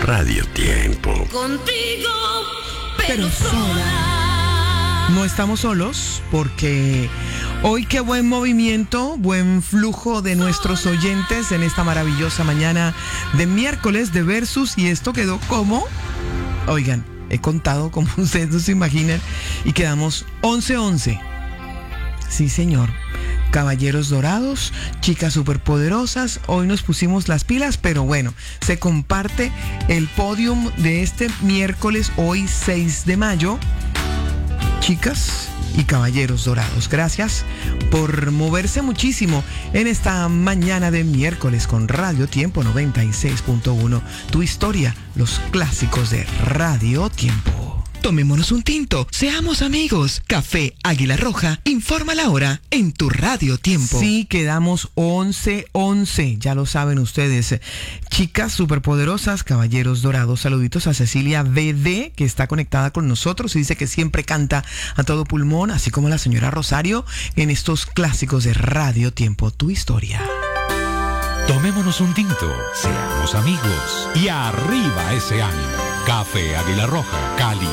Radio Tiempo. Contigo, pero sola. No estamos solos porque hoy qué buen movimiento, buen flujo de nuestros oyentes en esta maravillosa mañana de miércoles de Versus, y esto quedó como, oigan, he contado como ustedes no se imaginan y quedamos 11-11. Sí, señor. Caballeros dorados, chicas superpoderosas, hoy nos pusimos las pilas, pero bueno, se comparte el podium de este miércoles, hoy 6 de mayo. Chicas y caballeros dorados, gracias por moverse muchísimo en esta mañana de miércoles con Radio Tiempo 96.1. Tu historia, los clásicos de Radio Tiempo. Tomémonos un tinto, seamos amigos. Café Águila Roja informa la hora en tu Radio Tiempo. Sí, quedamos 11-11, ya lo saben ustedes. Chicas superpoderosas, caballeros dorados, saluditos a Cecilia BD, que está conectada con nosotros y dice que siempre canta a todo pulmón, así como la señora Rosario, en estos clásicos de Radio Tiempo. Tu historia. Tomémonos un tinto, seamos amigos y arriba ese ánimo. Café Águila Roja, Cali.